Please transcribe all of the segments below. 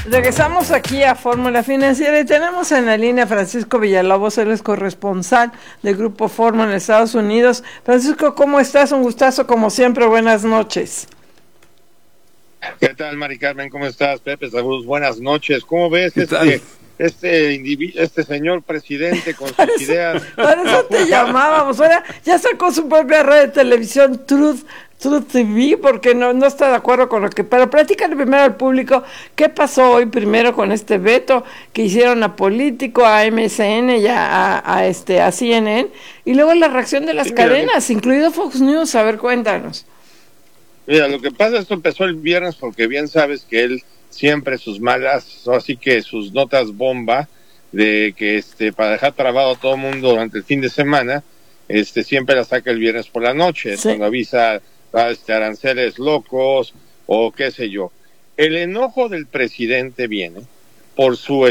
Regresamos aquí a Fórmula Financiera y tenemos en la línea a Francisco Villalobos, él es corresponsal del Grupo Fórmula en Estados Unidos. Francisco, ¿cómo estás? Un gustazo como siempre, buenas noches. ¿Qué tal, Mari Carmen? ¿Cómo estás? Pepe, saludos, buenas noches. ¿Cómo ves este señor presidente con sus ideas? Para eso te llamábamos. Ahora ya sacó su propia red de televisión, Truth TV, porque no está de acuerdo con lo que... Pero platícale primero al público qué pasó hoy primero con este veto que hicieron a Político, a MSN y a CNN, y luego la reacción de las cadenas, incluido Fox News. A ver, cuéntanos. Mira, lo que pasa, esto empezó el viernes porque bien sabes que él siempre sus malas, así que sus notas bomba de que para dejar trabado a todo el mundo durante el fin de semana, siempre la saca el viernes por la noche, sí, cuando avisa aranceles locos o qué sé yo. El enojo del presidente viene por su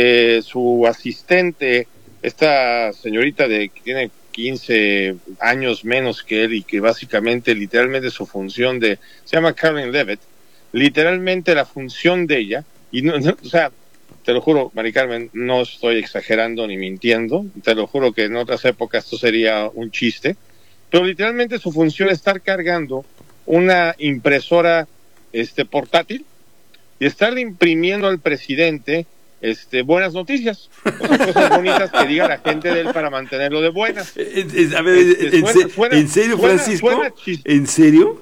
asistente, esta señorita que tiene 15 años menos que él y que básicamente, literalmente su función se llama Karen Levitt, literalmente la función de ella, o sea, te lo juro, Mari Carmen, no estoy exagerando ni mintiendo, te lo juro que en otras épocas esto sería un chiste, pero literalmente su función es estar cargando una impresora portátil y estarle imprimiendo al presidente buenas noticias, o sea, cosas bonitas que diga la gente de él para mantenerlo de buenas. A ver, ¿en serio, Francisco? ¿En serio?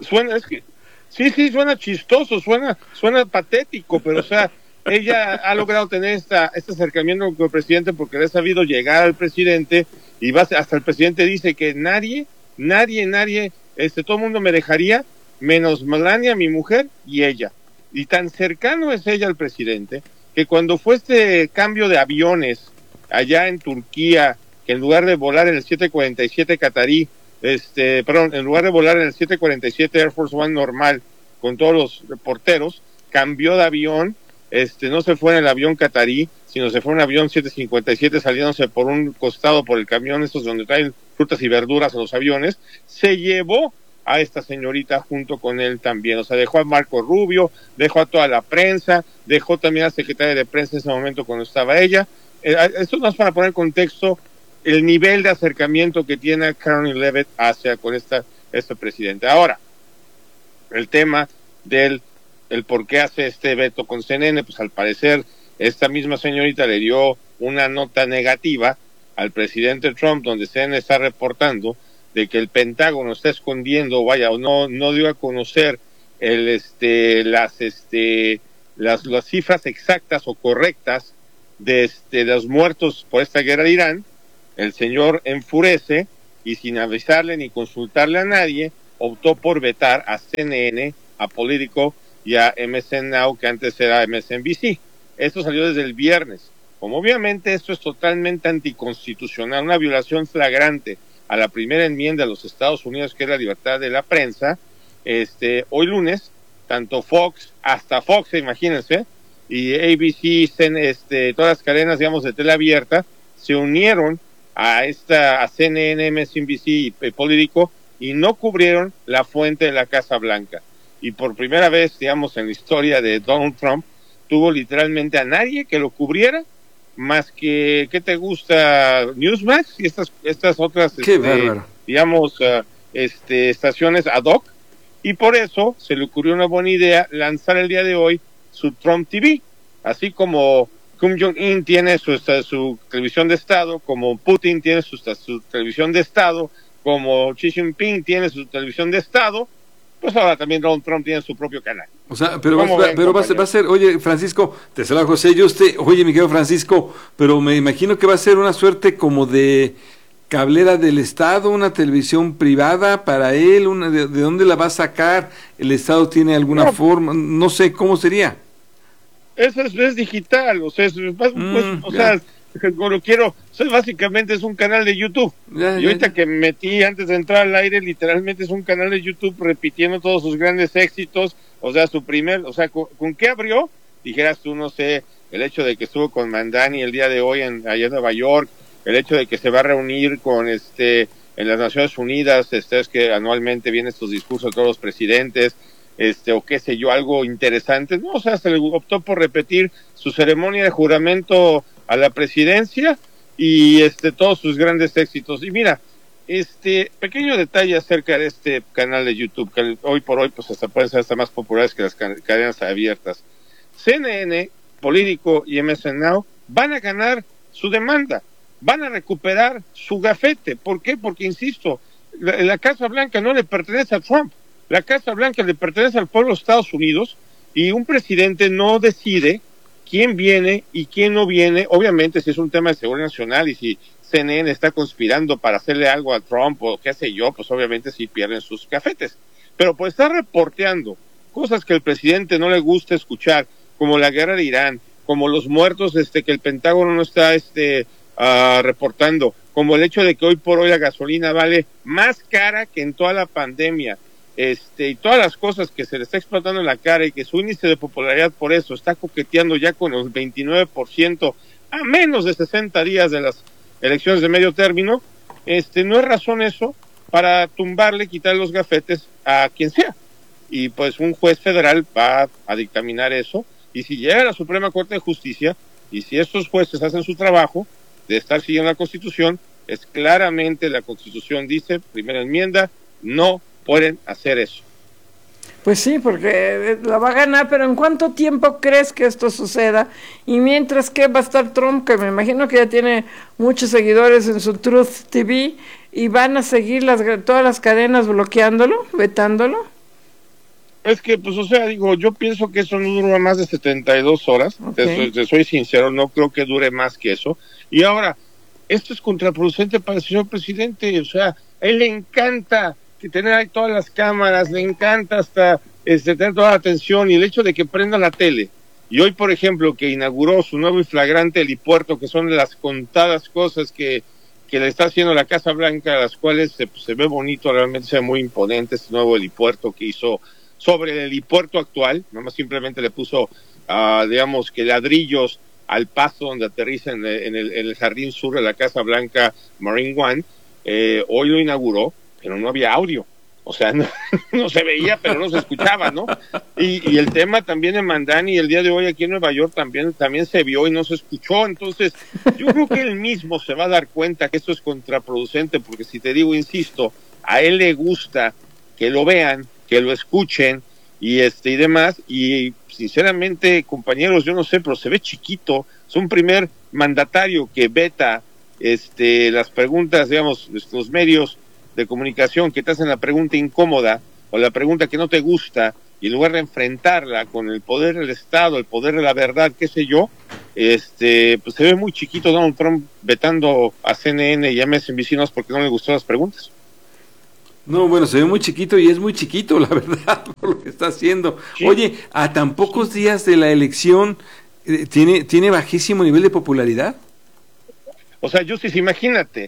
Sí, suena chistoso, suena patético, pero o sea, ella ha logrado tener este acercamiento con el presidente porque le ha sabido llegar al presidente y hasta el presidente dice que nadie, todo el mundo me dejaría, menos Melania, mi mujer, y ella. Y tan cercano es ella al presidente que cuando fue este cambio de aviones allá en Turquía, que en lugar de volar en el 747 catarí, en lugar de volar en el 747 Air Force One normal, con todos los reporteros, cambió de avión, no se fue en el avión catarí, sino se fue en un avión 757 saliéndose por un costado por el camión, estos donde traen frutas y verduras a los aviones, se llevó a esta señorita junto con él también, o sea, dejó a Marco Rubio, dejó a toda la prensa, dejó también a la secretaria de prensa en ese momento cuando estaba ella. Esto no es para poner en contexto el nivel de acercamiento que tiene Karen Levitt con este presidente. Ahora, el tema del por qué hace este veto con CNN, pues al parecer esta misma señorita le dio una nota negativa al presidente Trump, donde CNN está reportando de que el Pentágono está escondiendo, no dio a conocer las cifras exactas o correctas de los muertos por esta guerra de Irán. El señor enfurece y sin avisarle ni consultarle a nadie, optó por vetar a CNN, a Politico y a MSN Now, que antes era MSNBC. Esto salió desde el viernes. Como obviamente esto es totalmente anticonstitucional, una violación flagrante a la primera enmienda de los Estados Unidos, que es la libertad de la prensa, hoy lunes, tanto Fox, imagínense, y ABC, todas las cadenas, digamos, de tele abierta, se unieron a CNN, MSNBC y Politico, y no cubrieron la fuente de la Casa Blanca. Y por primera vez, digamos, en la historia de Donald Trump, tuvo literalmente a nadie que lo cubriera, más que, ¿qué te gusta? Newsmax y estas otras, digamos, estaciones ad hoc, y por eso se le ocurrió una buena idea lanzar el día de hoy su Trump TV, así como Kim Jong-un tiene su televisión de Estado, como Putin tiene su televisión de Estado, como Xi Jinping tiene su televisión de Estado, pues ahora también Donald Trump tiene su propio canal. O sea, pero va a ser, oye, Francisco, te saluda José, oye, mi querido Francisco, pero me imagino que va a ser una suerte como de cablera del Estado, una televisión privada para él, ¿de dónde la va a sacar? ¿El Estado tiene alguna forma? No sé, ¿cómo sería? Eso es digital, o sea, básicamente es un canal de YouTube. Y ahorita que me metí antes de entrar al aire, literalmente es un canal de YouTube repitiendo todos sus grandes éxitos. O sea, ¿con qué abrió? Dijeras tú, no sé, el hecho de que estuvo con Mandani el día de hoy allá en Nueva York, el hecho de que se va a reunir con en las Naciones Unidas, es que anualmente vienen estos discursos de todos los presidentes, o qué sé yo, algo interesante. No, o sea, se le optó por repetir su ceremonia de juramento a la presidencia y todos sus grandes éxitos. Y mira, pequeño detalle acerca de este canal de YouTube, que hoy por hoy pues hasta pueden ser hasta más populares que las cadenas abiertas. CNN, Político y MSN Now van a ganar su demanda, van a recuperar su gafete. ¿Por qué? Porque, insisto, la Casa Blanca no le pertenece a Trump, la Casa Blanca le pertenece al pueblo de Estados Unidos, y un presidente no decide quién viene y quién no viene. Obviamente, si es un tema de seguridad nacional y si CNN está conspirando para hacerle algo a Trump o qué sé yo, pues obviamente sí pierden sus gafetes. Pero por estar reporteando cosas que el presidente no le gusta escuchar, como la guerra de Irán, como los muertos que el Pentágono no está reportando, como el hecho de que hoy por hoy la gasolina vale más cara que en toda la pandemia, y todas las cosas que se le está explotando en la cara, y que su índice de popularidad por eso está coqueteando ya con el 29% a menos de 60 días de las elecciones de medio término, no es razón eso para tumbarle, quitar los gafetes a quien sea. Y pues un juez federal va a dictaminar eso, y si llega a la Suprema Corte de Justicia, y si estos jueces hacen su trabajo de estar siguiendo la Constitución, es claramente la Constitución dice, primera enmienda, no pueden hacer eso. Pues sí, porque la va a ganar, pero ¿en cuánto tiempo crees que esto suceda? Y mientras que va a estar Trump, que me imagino que ya tiene muchos seguidores en su Truth TV, y van a seguir todas las cadenas bloqueándolo, vetándolo. Es que, pues, o sea, digo, yo pienso que eso no dura más de 72 horas, Okay. te soy sincero, no creo que dure más que eso. Y ahora, esto es contraproducente para el señor presidente, o sea, a él le encanta que tener ahí todas las cámaras, le encanta hasta tener toda la atención, y el hecho de que prenda la tele, y hoy, por ejemplo, que inauguró su nuevo y flagrante helipuerto, que son las contadas cosas que le está haciendo la Casa Blanca, las cuales se ve bonito, realmente se ve muy imponente este nuevo helipuerto que hizo sobre el helipuerto actual, nomás simplemente le puso, digamos, que ladrillos al paso donde aterriza en el jardín sur de la Casa Blanca Marine One. Hoy lo inauguró, pero no había audio, o sea, no se veía, pero no se escuchaba, ¿no? Y el tema también en Mandani, el día de hoy aquí en Nueva York también se vio y no se escuchó. Entonces yo creo que él mismo se va a dar cuenta que esto es contraproducente, porque si te digo, insisto, a él le gusta que lo vean, que lo escuchen y demás, y sinceramente, compañeros, yo no sé, pero se ve chiquito. Es un primer mandatario que veta las preguntas, digamos, los medios de comunicación que te hacen la pregunta incómoda o la pregunta que no te gusta, y en lugar de enfrentarla con el poder del Estado, el poder de la verdad, qué sé yo, pues se ve muy chiquito Donald Trump vetando a CNN y a MSNBC porque no le gustó las preguntas. No, bueno, se ve muy chiquito, y es muy chiquito, la verdad, por lo que está haciendo. Sí. Oye, a tan pocos días de la elección, ¿tiene bajísimo nivel de popularidad? O sea, Justice, imagínate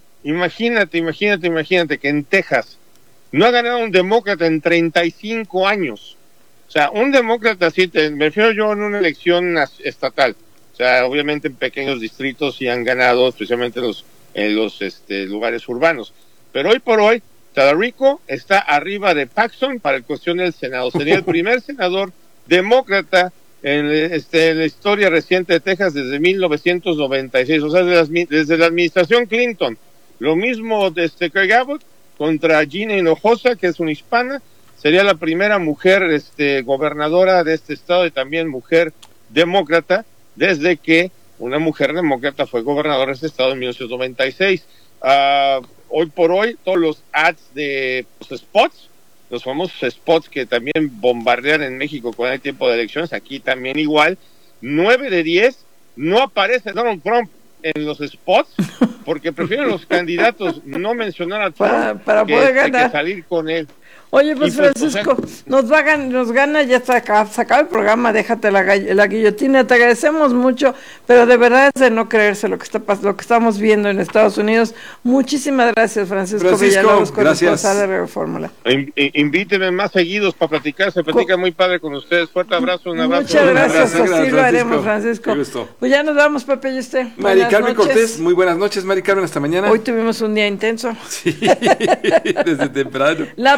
que en Texas no ha ganado un demócrata en 35 años. O sea, un demócrata, sí, me refiero yo en una elección estatal. O sea, obviamente en pequeños distritos sí han ganado, especialmente en los lugares urbanos. Pero hoy por hoy, Talarico está arriba de Paxton para el cuestión del Senado. Sería el primer senador demócrata en la historia reciente de Texas desde 1996, o sea, desde la administración Clinton. Lo mismo de Craig Abbott contra Gina Hinojosa, que es una hispana. Sería la primera mujer gobernadora de este estado, y también mujer demócrata, desde que una mujer demócrata fue gobernadora de este estado en 1996. Hoy por hoy, todos los ads de los spots, los famosos spots que también bombardean en México cuando hay tiempo de elecciones, aquí también igual, 9 de 10 no aparece Donald Trump en los spots, porque prefieren los candidatos no mencionar a Trump para poder ganar, que salir con él. Oye, pues Francisco, o sea, nos gana, ya se acaba el programa, déjate la guillotina, te agradecemos mucho, pero de verdad es de no creerse lo que estamos viendo en Estados Unidos. Muchísimas gracias, Francisco Villalobos, corresponsal de Radio Fórmula. Invíteme más seguidos para platicar, se platica muy padre con ustedes. Fuerte abrazo, un abrazo. Muchas gracias, así lo haremos, Francisco. Pues ya nos vamos, Pepe y usted. Mari Carmen Cortés, muy buenas noches, Mari Carmen, hasta mañana. Hoy tuvimos un día intenso. Sí, desde temprano. La producción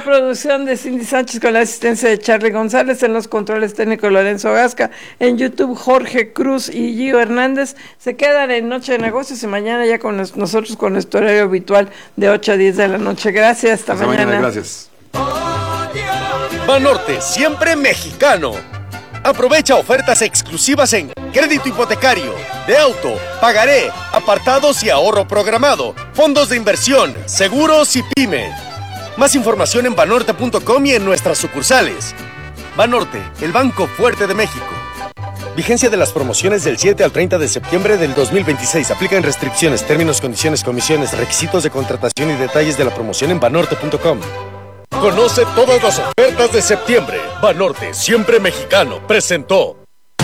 producción de Cindy Sánchez con la asistencia de Charlie González, en los controles técnicos Lorenzo Gasca, en YouTube Jorge Cruz y Gio Hernández. Se quedan en Noche de Negocios y mañana ya con nosotros con nuestro horario habitual de 8 a 10 de la noche. Gracias, hasta mañana. Gracias. Banorte, siempre mexicano. Aprovecha ofertas exclusivas en crédito hipotecario, de auto, pagaré, apartados y ahorro programado, fondos de inversión, seguros y pyme. Más información en banorte.com y en nuestras sucursales. Banorte, el banco fuerte de México. Vigencia de las promociones del 7 al 30 de septiembre del 2026. Aplican restricciones, términos, condiciones, comisiones, requisitos de contratación y detalles de la promoción en banorte.com. Conoce todas las ofertas de septiembre. Banorte, siempre mexicano, presentó.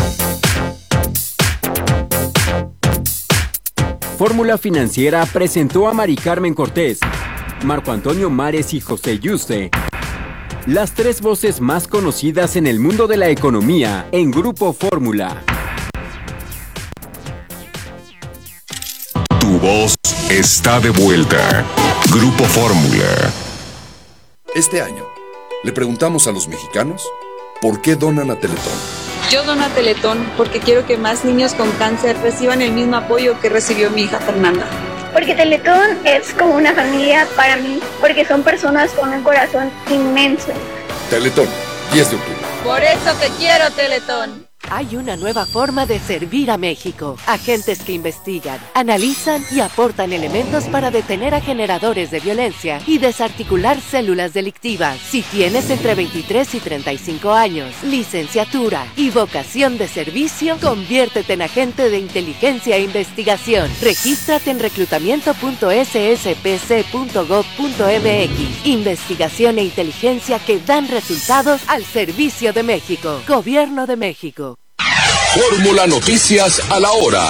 Fórmula Financiera presentó a Mari Carmen Cortés, Marco Antonio Mares y José Yuste, las tres voces más conocidas en el mundo de la economía en Grupo Fórmula. Tu voz está de vuelta. Grupo Fórmula. Este año, le preguntamos a los mexicanos por qué donan a Teletón. Yo dono a Teletón porque quiero que más niños con cáncer reciban el mismo apoyo que recibió mi hija Fernanda. Porque Teletón es como una familia para mí, porque son personas con un corazón inmenso. Teletón, 10 de octubre. Por eso te quiero, Teletón. Hay una nueva forma de servir a México. Agentes que investigan, analizan y aportan elementos para detener a generadores de violencia y desarticular células delictivas. Si tienes entre 23 y 35 años, licenciatura y vocación de servicio, conviértete en agente de inteligencia e investigación. Regístrate en reclutamiento.sspc.gov.mx. Investigación e inteligencia que dan resultados al servicio de México. Gobierno de México. Fórmula Noticias a la hora.